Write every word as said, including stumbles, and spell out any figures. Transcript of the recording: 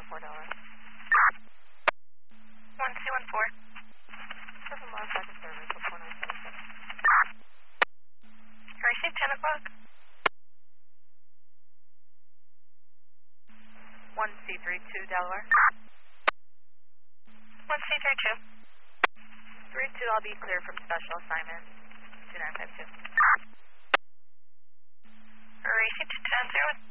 four dollars. one two one four. Seven miles back of service for four nine seven seven. I received ten o'clock. one C three two Delaware. one C three two. three two, I'll be clear from special assignment. two nine five two. I received ten zero.